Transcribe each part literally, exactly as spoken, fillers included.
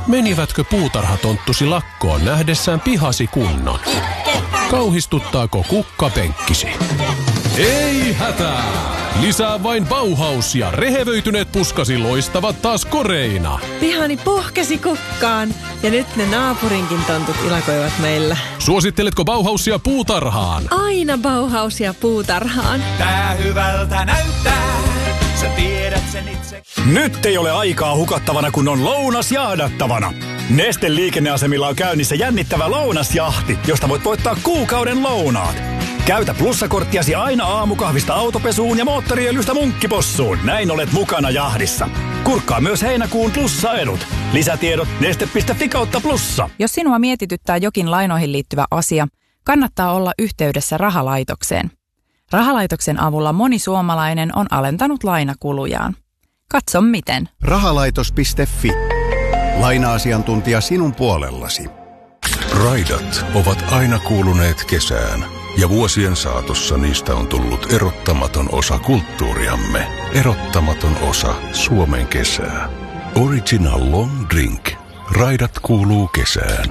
Menivätkö puutarhatonttusi lakkoon nähdessään pihasi kunnon? Kauhistuttaako kukkapenkkisi? Ei hätää! Lisää vain Bauhaus ja rehevöityneet puskasi loistavat taas koreina. Pihani puhkesi kukkaan ja nyt ne naapurinkin tontut ilakoivat meillä. Suositteletko Bauhausia puutarhaan? Aina Bauhausia puutarhaan. Tää hyvältä näyttää, sä tiedät sen itse. Nyt ei ole aikaa hukattavana, kun on lounas jahdattavana. Neste liikenneasemilla on käynnissä jännittävä lounasjahti, josta voit voittaa kuukauden lounaat. Käytä plussakorttiasi aina aamukahvista autopesuun ja moottoriöljystä munkkipossuun. Näin olet mukana jahdissa. Kurkkaa myös heinäkuun plussaedut. Lisätiedot neste piste fi kautta plussa. Jos sinua mietityttää jokin lainoihin liittyvä asia, kannattaa olla yhteydessä Rahalaitokseen. Rahalaitoksen avulla moni suomalainen on alentanut lainakulujaan. Katso miten. Rahalaitos piste fi. Laina-asiantuntija sinun puolellasi. Raidat ovat aina kuuluneet kesään, ja vuosien saatossa niistä on tullut erottamaton osa kulttuuriamme. Erottamaton osa Suomen kesää. Original Long Drink. Raidat kuuluu kesään.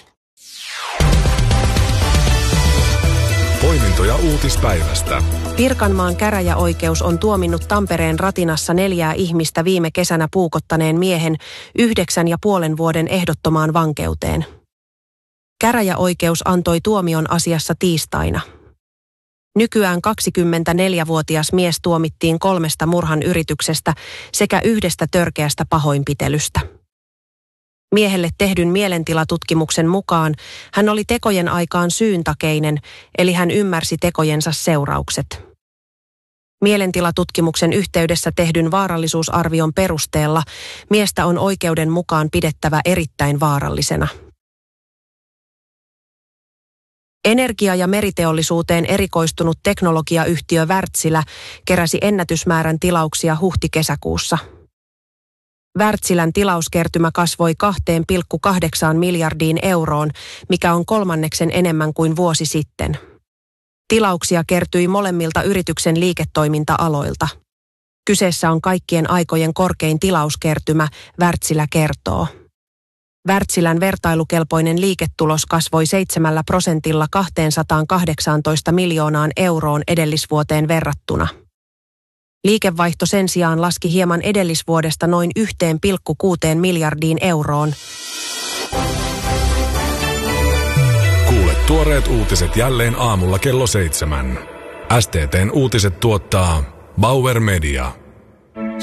Poimintoja uutispäivästä. Pirkanmaan käräjäoikeus on tuominnut Tampereen Ratinassa neljää ihmistä viime kesänä puukottaneen miehen yhdeksän ja puolen vuoden ehdottomaan vankeuteen. Käräjäoikeus antoi tuomion asiassa tiistaina. Nykyään kaksikymmentäneljävuotias mies tuomittiin kolmesta murhan yrityksestä sekä yhdestä törkeästä pahoinpitelystä. Miehelle tehdyn mielentilatutkimuksen mukaan hän oli tekojen aikaan syyntakeinen, eli hän ymmärsi tekojensa seuraukset. Mielentilatutkimuksen yhteydessä tehdyn vaarallisuusarvion perusteella miestä on oikeuden mukaan pidettävä erittäin vaarallisena. Energia- ja meriteollisuuteen erikoistunut teknologiayhtiö Wärtsilä keräsi ennätysmäärän tilauksia huhti-kesäkuussa. Wärtsilän tilauskertymä kasvoi kaksi pilkku kahdeksan miljardiin euroon, mikä on kolmanneksen enemmän kuin vuosi sitten. Tilauksia kertyi molemmilta yrityksen liiketoiminta-aloilta. Kyseessä on kaikkien aikojen korkein tilauskertymä, Wärtsilä kertoo. Wärtsilän vertailukelpoinen liiketulos kasvoi seitsemällä prosentilla kaksisataakahdeksantoista miljoonaan euroon edellisvuoteen verrattuna. Liikevaihto sen sijaan laski hieman edellisvuodesta noin yksi pilkku kuusi miljardiin euroon. Kuule tuoreet uutiset jälleen aamulla kello seitsemän. S T T:n uutiset tuottaa Bauer Media.